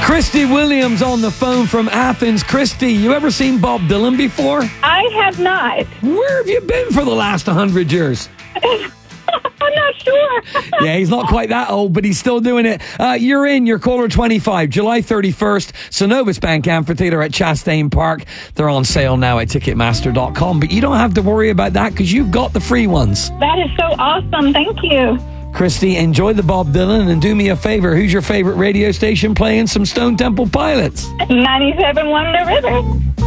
Christy Williams on the phone from Athens. Christy, you ever seen Bob Dylan before? I have not. Where have you been for the last 100 years? I'm not sure. Yeah, he's not quite that old, but he's still doing it. You're caller 25, July 31st, Synovus Bank Amphitheatre at Chastain Park. They're on sale now at Ticketmaster.com, but you don't have to worry about that because you've got the free ones. That is so awesome. Thank you. Christy, enjoy the Bob Dylan and do me a favor. Who's your favorite radio station playing some Stone Temple Pilots? 97.1 The River.